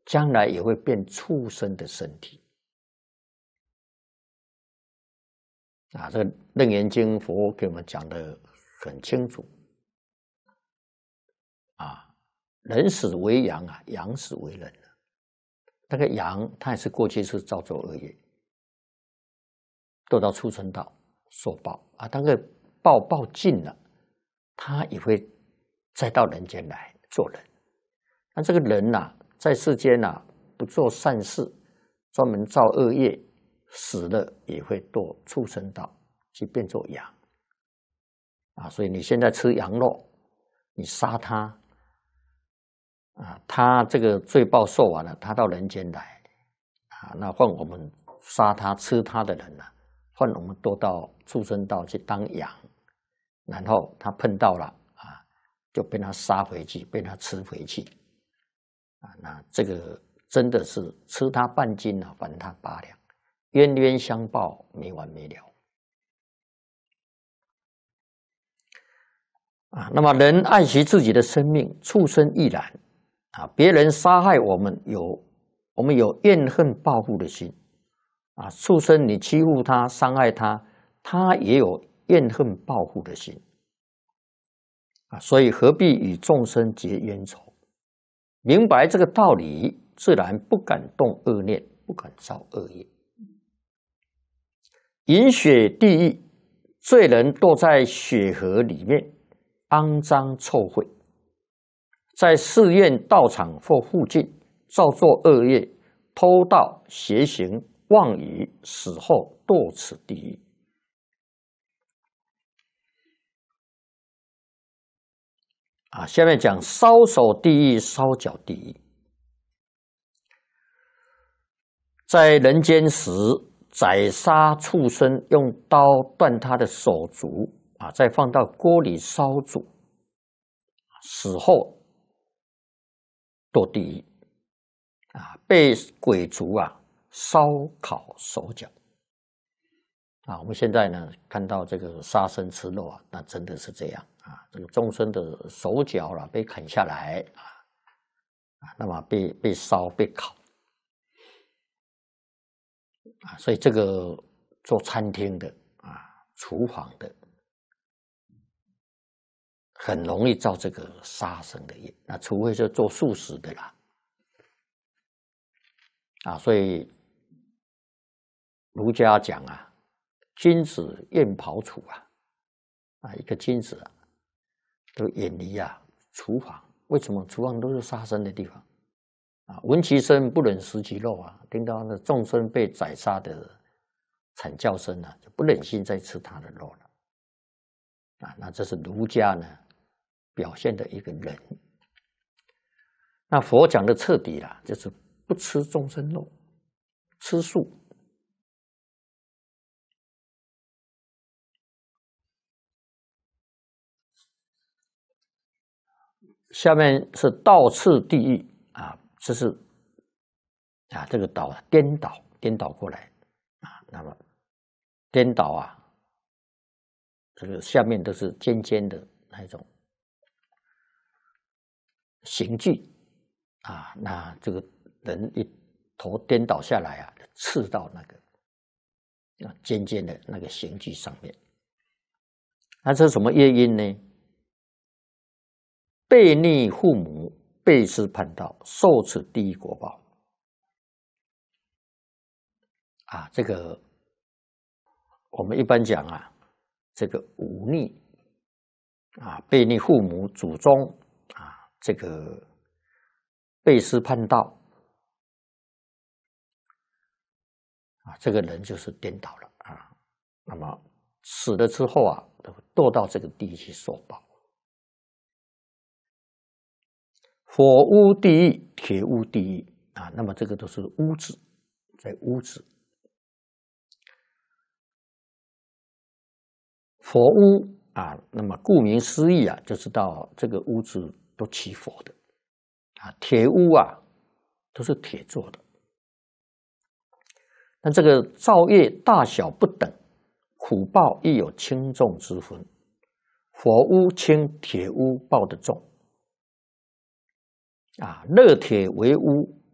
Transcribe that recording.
将来也会变畜生的身体。啊，这个《楞严经》佛给我们讲的很清楚。啊，人死为羊啊，羊死为人了。那个羊，它也是过去是造作恶业，堕到畜生道受报啊。那个报尽了，它也会再到人间来做人。那这个人呐、在世间呐、不做善事，专门造恶业，死了也会堕畜生道，去变作羊啊。所以你现在吃羊肉，你杀它啊，他这个罪报受完了，他到人间来啊，那换我们杀他吃他的人啊，换我们堕到畜生道去当羊，然后他碰到了啊，就被他杀回去，被他吃回去啊。那这个真的是吃他半斤啊，还他8两，冤冤相报，没完没了啊。那么人爱惜自己的生命，畜生亦然啊。别人杀害我们有怨恨报复的心啊。畜生你欺负他，伤害他，他也有怨恨报复的心啊。所以何必与众生结冤仇？明白这个道理，自然不敢动恶念，不敢造恶业。饮血地狱，罪人堕在血河里面，肮脏臭秽，在寺院道场或附近造作恶业，偷盗邪行妄语，死后堕此地狱。啊，下面讲烧手地狱、烧脚地狱。在人间时，宰杀畜生，用刀断他的手足啊，再放到锅里烧煮，死后堕地狱啊，被鬼族啊烧烤手脚啊。我们现在呢看到这个杀生吃肉啊，那真的是这样啊，这个众生的手脚啦被砍下来啊，那么被烧被烤啊。所以这个做餐厅的啊，厨房的，很容易造这个杀生的业。那除非是做素食的啦啊。所以儒家讲啊，君子远庖厨啊，一个君子啊，都远离啊厨房。为什么厨房都是杀生的地方啊？闻其声不忍食其肉啊，听到那众生被宰杀的惨叫声啊，就不忍心再吃他的肉了啊。那这是儒家呢表现的一个人。那佛讲的彻底啦，就是不吃众生肉，吃素。下面是倒刺地狱啊，这是啊这个倒颠倒过来啊，那么颠倒啊，这个下面都是尖尖的那一种刑具啊，那这个人一头颠倒下来啊，刺到那个尖尖的那个刑具上面。那这是什么业因呢？悖逆父母，背师叛道，受此地狱果报啊。这个我们一般讲啊，这个忤逆啊，悖逆父母、祖宗啊，这个背师叛道啊，这个人就是颠倒了啊。那么死了之后啊，堕到这个地狱去受报。火屋地狱、铁屋地狱啊，那么这个都是屋子，在屋子。火屋啊，那么顾名思义啊，就知道这个屋子都起火的啊。铁屋啊，都是铁做的。那这个造业大小不等，苦报亦有轻重之分。火屋轻，铁屋报得重。啊，热铁为屋